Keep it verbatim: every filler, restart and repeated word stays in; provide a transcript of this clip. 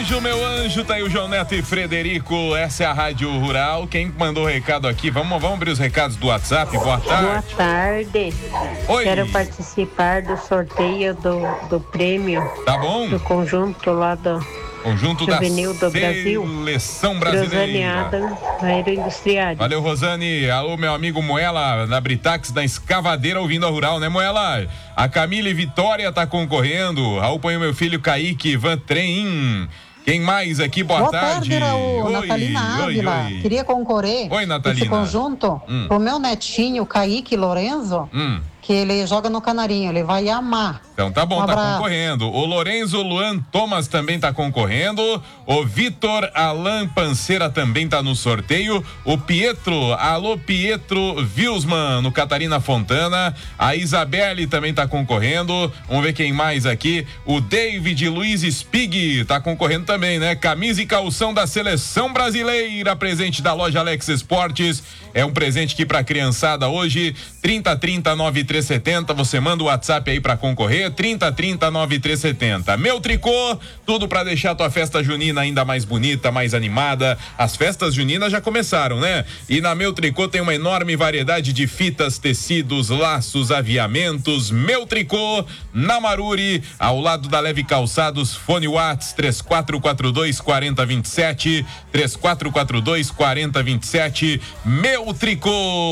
beijo, meu anjo. Tá aí o João Neto e Frederico. Essa é a Rádio Rural. Quem mandou o recado aqui? Vamos, vamos abrir os recados do WhatsApp. Boa tarde. Boa tarde. Oi. Quero participar do sorteio do, do prêmio. Tá bom? Do conjunto lá do Conjunto Juvenil da do Brasil. Seleção Rosane Brasileira. Adam, Aeroindustrial. Valeu, Rosane. Alô, meu amigo Moela, na Britax, da Escavadeira, ouvindo a Rural, né, Moela? A Camila e Vitória tá concorrendo. Raul põe o meu filho Kaique, Van Trem. Quem mais aqui? Boa, Boa tarde. tarde, Raul. Oi, Natalina oi, Ávila. oi. Queria concorrer. Oi, Natalina. Esse conjunto Hum. pro meu netinho, Kaique Lorenzo, Hum. que ele joga no Canarinho. Ele vai amar. Então tá bom, Um tá abraço. concorrendo. O Lorenzo Luan Thomas também tá concorrendo. O Vitor Alan Panceira também tá no sorteio. O Pietro, alô Pietro Wilsman, no Catarina Fontana. A Isabelle também tá concorrendo. Vamos ver quem mais aqui. O David Luiz Spig tá concorrendo também, né? Camisa e calção da Seleção Brasileira, presente da loja Alex Esportes. É um presente aqui pra criançada hoje. trinta trinta nove três setenta. Você manda o WhatsApp aí pra concorrer. trinta trinta nove três setenta. Meu Tricô, tudo pra deixar tua festa junina ainda mais bonita, mais animada. As festas juninas já começaram, né? E na Meu Tricô tem uma enorme variedade de fitas, tecidos, laços, aviamentos. Meu Tricô, na Maruri, ao lado da Leve Calçados. Fone Whats três quatro quatro dois, quatro zero dois sete, três quatro quatro dois, quatro zero dois sete. Meu Tricô.